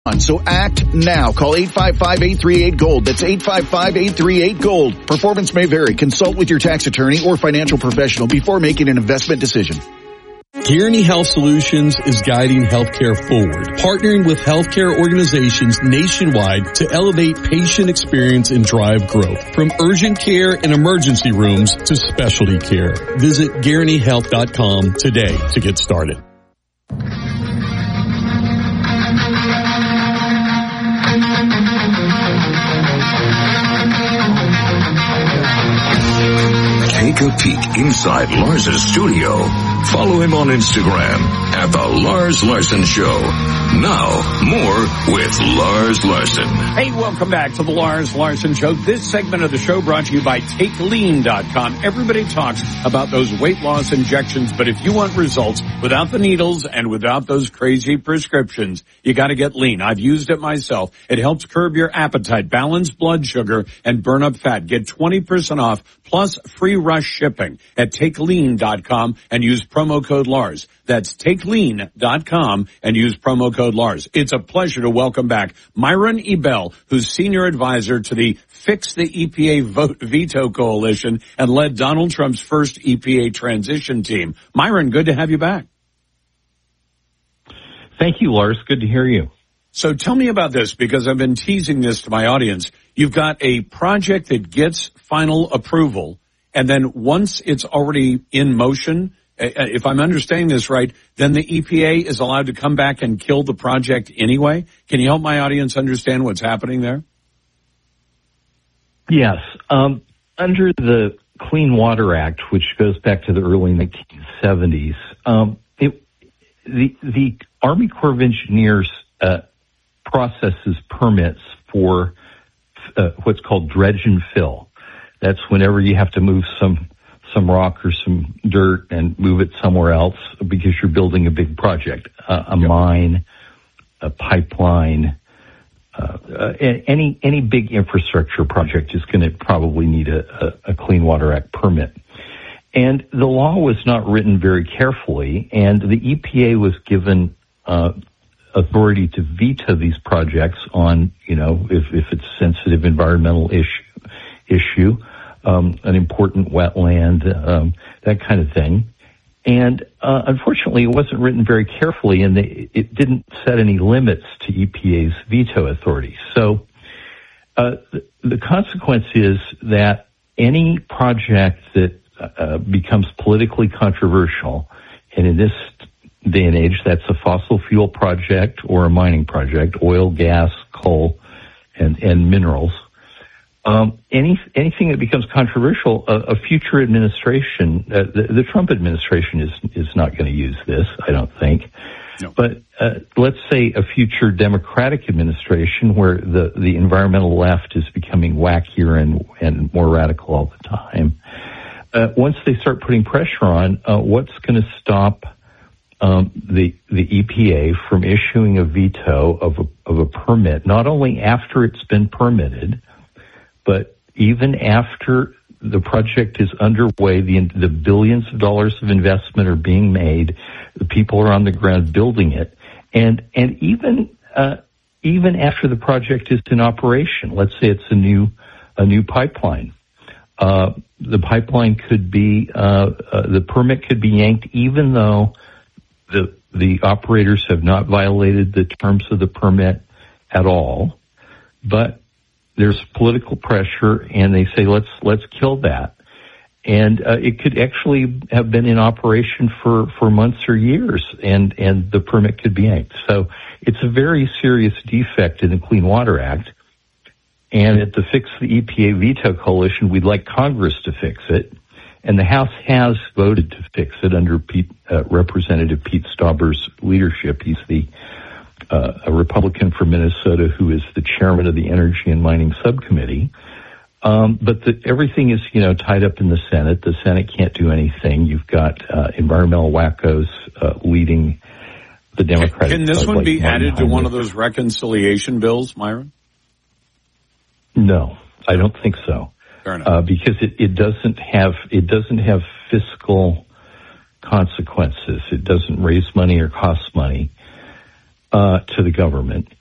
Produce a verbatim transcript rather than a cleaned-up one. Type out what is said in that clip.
So act now. Call eight five five, eight three eight, GOLD. That's eight five five, eight three eight, GOLD. Performance may vary. Consult with your tax attorney or financial professional before making an investment decision. Guaranty Health Solutions is guiding healthcare forward, partnering with healthcare organizations nationwide to elevate patient experience and drive growth. From urgent care and emergency rooms to specialty care. Visit guaranty health dot com today to get started. Take a peek inside Lars's studio. Follow him on Instagram at The Lars Larson Show. Now, more with Lars Larson. Hey, welcome back to The Lars Larson Show. This segment of the show brought to you by Take Lean dot com. Everybody talks about those weight loss injections, but if you want results without the needles and without those crazy prescriptions, you got to get lean. I've used it myself. It helps curb your appetite, balance blood sugar, and burn up fat. Get twenty percent off plus free rush shipping at Take Lean dot com and use promo code Lars. That's Take Lean dot com and use promo code Lars. It's a pleasure to welcome back Myron Ebell, who's senior advisor to the Fix the E P A Vote Veto Coalition and led Donald Trump's first E P A transition team. Myron, good to have you back. Thank you, Lars. Good to hear you. So tell me about this, because I've been teasing this to my audience. You've got a project that gets final approval, and then once it's already in motion, if I'm understanding this right, then the E P A is allowed to come back and kill the project anyway. Can you help my audience understand what's happening there? Yes. Um, under the Clean Water Act, which goes back to the early nineteen seventies, um, it, the, the Army Corps of Engineers uh, processes permits for uh, what's called dredge and fill. That's whenever you have to move some some rock or some dirt and move it somewhere else because you're building a big project, uh, a yep. mine, a pipeline, uh, uh, any any big infrastructure project is going to probably need a, a, a Clean Water Act permit. And the law was not written very carefully, and the E P A was given uh, authority to veto these projects on, you know, if, if it's a sensitive environmental issue, issue. Um, an important wetland, um, that kind of thing. And uh, unfortunately, it wasn't written very carefully, and they, it didn't set any limits to E P A's veto authority. So uh, the, the consequence is that any project that uh, becomes politically controversial, and in this day and age, that's a fossil fuel project or a mining project, oil, gas, coal, and, and minerals, Um, any, anything that becomes controversial, a, a future administration, uh, the, the Trump administration is, is not going to use this, I don't think. No. But, uh, let's say a future Democratic administration where the, the environmental left is becoming wackier and, and more radical all the time. Uh, once they start putting pressure on, uh, what's going to stop, um, the, the E P A from issuing a veto of a, of a permit, not only after it's been permitted, but even after the project is underway, the, the billions of dollars of investment are being made, the people are on the ground building it, and and even uh, even after the project is in operation, let's say it's a new a new pipeline, uh, the pipeline could be uh, uh, the permit could be yanked, even though the the operators have not violated the terms of the permit at all, but there's political pressure, and they say, let's let's kill that. And uh, it could actually have been in operation for, for months or years, and, and the permit could be yanked. So it's a very serious defect in the Clean Water Act. And at the Fix the E P A Veto Coalition, we'd like Congress to fix it. And the House has voted to fix it under Pete, uh, Representative Pete Stauber's leadership. He's the Uh, a Republican from Minnesota who is the chairman of the Energy and Mining Subcommittee. Um, but the, everything is, you know, tied up in the Senate. The Senate can't do anything. You've got uh, environmental wackos uh, leading the Democratic. Can this one like be Martin added to Heinrich. one of those reconciliation bills, Myron? No, I don't think so. Fair enough. Uh, because it, it doesn't have it doesn't have fiscal consequences. It doesn't raise money or cost money Uh, to the government.